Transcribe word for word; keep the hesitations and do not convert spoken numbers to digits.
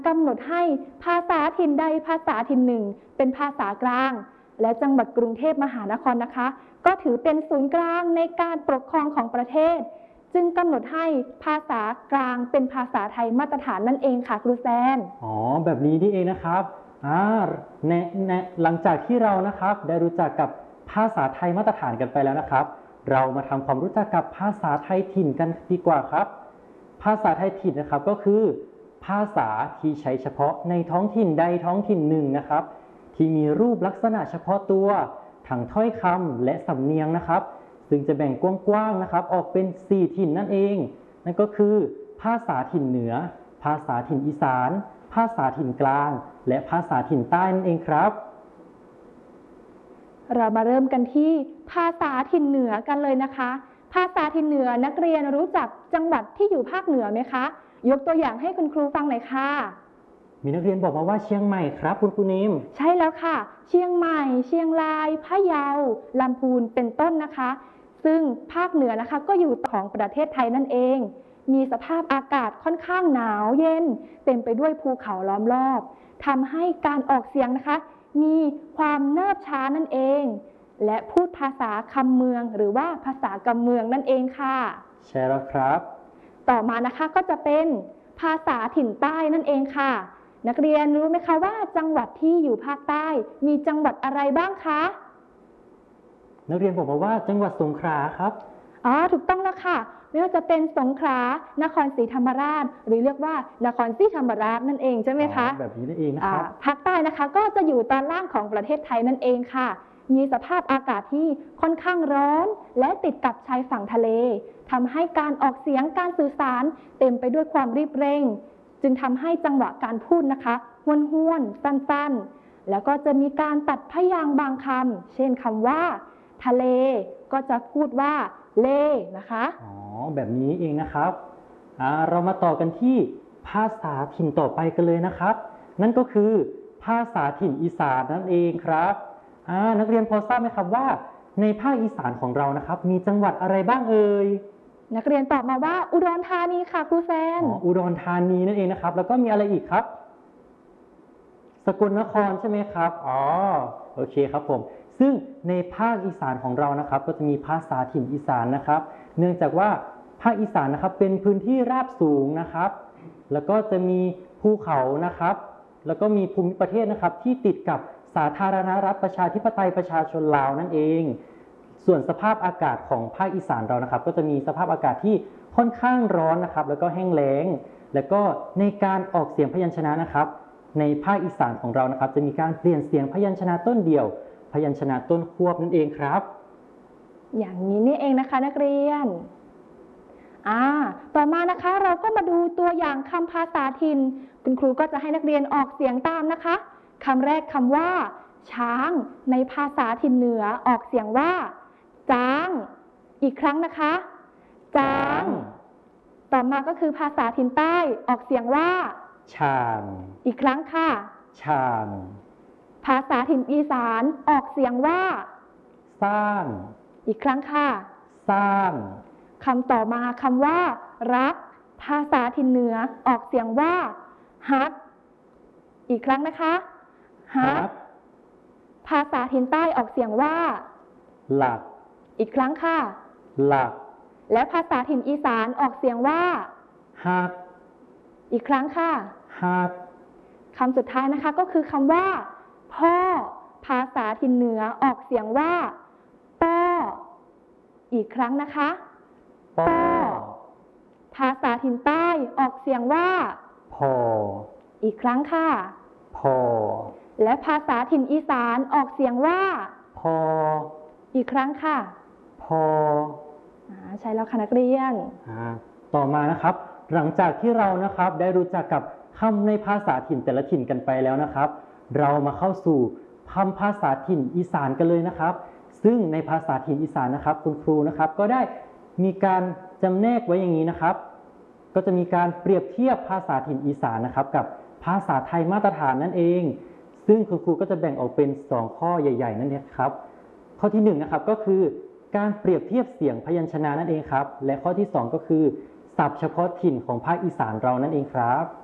กำหนดให้ภาษาถิ่นใดภาษาถิ่นหนึ่งเป็นภาษากลางและจังหวัดกรุงเทพมหานครนะคะก็ถือเป็นศูนย์กลางในการปกครองของประเทศจึงกำหนดให้ภาษากลางเป็นภาษาไทยมาตรฐานนั่นเองค่ะครูแซนอ๋อแบบนี้นี่เองนะครับอ่าในในหลังจากที่เรานะครับได้รู้จักกับภาษาไทยมาตรฐานกันไปแล้วนะครับเรามาทำความรู้จักกับภาษาไทยถิ่นกันดีกว่าครับภาษาไทยถิ่นนะครับก็คือภาษาที่ใช้เฉพาะในท้องถิ่นใดท้องถิ่นหนึ่งนะครับที่มีรูปลักษณะเฉพาะตัวทั้งถ้อยคำและสำเนียงนะครับซึ่งจะแบ่งกว้างๆนะครับออกเป็นสี่ถิ่นนั่นเองนั่นก็คือภาษาถิ่นเหนือภาษาถิ่นอีสานภาษาถิ่นกลางและภาษาถิ่นใต้นั่นเองครับเรามาเริ่มกันที่ภาษาถิ่นเหนือกันเลยนะคะภาษาถิ่นเหนือนักเรียนรู้จักจังหวัดที่อยู่ภาคเหนือไหมคะยกตัวอย่างให้คุณครูฟังหน่อยค่ะมีนักเรียนบอกมาว่าเชียงใหม่ครับคุณครูนิมใช่แล้วค่ะเชียงใหม่เชียงรายพะเยาลำพูนเป็นต้นนะคะซึ่งภาคเหนือนะคะก็อยู่ของประเทศไทยนั่นเองมีสภาพอากาศค่อนข้างหนาวเย็นเต็มไปด้วยภูเขาล้อมรอบทำให้การออกเสียงนะคะมีความเนิบช้านั่นเองและพูดภาษาคำเมืองหรือว่าภาษากำเมืองนั่นเองค่ะใช่แล้วครับต่อมานะคะก็จะเป็นภาษาถิ่นใต้นั่นเองค่ะนักเรียนรู้ไหมคะว่าจังหวัดที่อยู่ภาคใต้มีจังหวัดอะไรบ้างคะนักเรียนบอกมาว่าจังหวัดสงขลาครับอ๋อถูกต้องแล้วค่ะไม่ว่าจะเป็นสงขลานครศรีธรรมราชหรือเรียกว่านครศรีธรรมราชนั่นเองใช่ไหมคะแบบนี้นั่นเองนะครับภาคใต้นะคะก็จะอยู่ตอนล่างของประเทศไทยนั่นเองค่ะมีสภาพอากาศที่ค่อนข้างร้อนและติดกับชายฝั่งทะเลทำให้การออกเสียงการสื่อสารเต็มไปด้วยความรีบเร่งจึงทำให้จังหวะการพูดนะคะห้วนๆสั้นๆแล้วก็จะมีการตัดพยางค์บางคำเช่นคำว่าทะเลก็จะพูดว่าเลนะคะอ๋อแบบนี้เองนะครับอ่าเรามาต่อกันที่ภาษาถิ่นต่อไปกันเลยนะครับนั่นก็คือภาษาถิ่นอีสานนั่นเองครับอ่านักเรียนพอทราบไหมครับว่าในภาคอีสานของเรานะครับมีจังหวัดอะไรบ้างเอ่ยนักเรียนตอบมาว่าอุดรธานีค่ะครูแซนอ๋ออุดรธานีนั่นเองนะครับแล้วก็มีอะไรอีกครับสกลนครใช่ไหมครับอ๋อโอเคครับผมซึ่งในภาคอีสานของเรานะครับก็จะมีภาษาถิ่นอีสานนะครับเนื่องจากว่าภาคอีสานนะครับเป็นพื้นที่ราบสูงนะครับแล้วก็จะมีภูเขานะครับแล้วก็มีภูมิประเทศนะครับที่ติดกับสาธารณรัฐประชาธิปไตยประชาชนลาวนั่นเองส่วนสภาพอากาศของภาคอีสานเรานะครับก็จะมีสภาพอากาศที่ค่อนข้างร้อนนะครับแล้วก็แห้งแล้งแล้วก็ในการออกเสียงพยัญชนะนะครับในภาคอีสานของเรานะครับจะมีการเปลี่ยนเสียงพยัญชนะต้นเดียวพยัญชนะต้นควบนั่นเองครับอย่างนี้นี่เองนะคะนักเรียนอ่าต่อมานะคะเราก็มาดูตัวอย่างคำภาษาถิ่นคุณครูก็จะให้นักเรียนออกเสียงตามนะคะคำแรกคำว่าช้างในภาษาถิ่นเหนือออกเสียงว่าจ้างอีกครั้งนะคะจ้างต่อมาก็คือภาษาถิ่นใต้ออกเสียงว่าช่างอีกครั้งค่ะช่างภาษาถิ่นอีสานออกเสียงว่าสร้างอีกครั้งค่ะสร้างคำต่อมาคำว่ารักภาษาถิ่นเหนือออกเสียงว่าฮักอีกครั้งนะคะฮักภาษาถิ่นใต้ออกเสียงว่าหลักอีกครั้งค่ะหลักและภาษาถิ่นอีสานออกเสียงว่าฮักอีกครั้งค่ะฮักคำสุดท้ายนะคะก็คือคำว่าพ่อภาษาถิ่นเหนือออกเสียงว่าป้ออีกครั้งนะคะป้อภาษาถิ่นใต้ออกเสียงว่าพออีกครั้งค่ะพอและภาษาถิ่นอีสานออกเสียงว่าพออีกครั้งค่ะพอใช่แล้วค่ะนักเรียนต่อมานะครับหลังจากที่เรานะครับได้รู้จักกับคำในภาษาถิ่นแต่ละถิ่นกันไปแล้วนะครับเรามาเข้าสู่คำภาษาถิ่นอีสานกันเลยนะครับซึ่งในภาษาถิ่นอีสานนะครับคุณครูนะครับก็ได้มีการจำแนกไว้อย่างนี้นะครับก็จะมีการเปรียบเทียบภาษาถิ่นอีสานนะครับกับภาษาไทยมาตรฐานนั่นเองซึ่งคุณครูก็จะแบ่งออกเป็นสองข้อใหญ่ๆนั่นเองครับข้อที่หนึ่งนะครับก็คือการเปรียบเทียบเสียงพยัญชนะนั่นเองครับและข้อที่สองก็คือศัพท์เฉพาะถิ่นของภาคอีสานเรานั่นเองครับ